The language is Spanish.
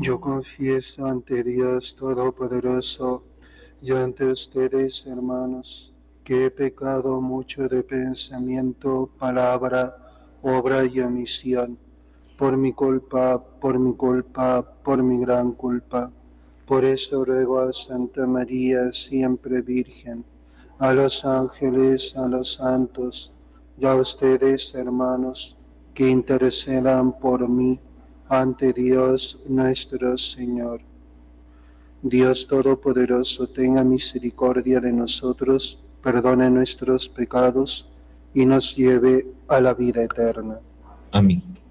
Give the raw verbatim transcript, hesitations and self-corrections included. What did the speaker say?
Yo confieso ante Dios Todopoderoso y ante ustedes, hermanos, que he pecado mucho de pensamiento, palabra, obra y omisión, por mi culpa, por mi culpa, por mi gran culpa. Por eso ruego a Santa María, siempre Virgen, a los ángeles, a los santos, y a ustedes, hermanos, que intercedan por mí ante Dios nuestro Señor. Dios Todopoderoso, tenga misericordia de nosotros, perdone nuestros pecados y nos lleve a la vida eterna. Amén.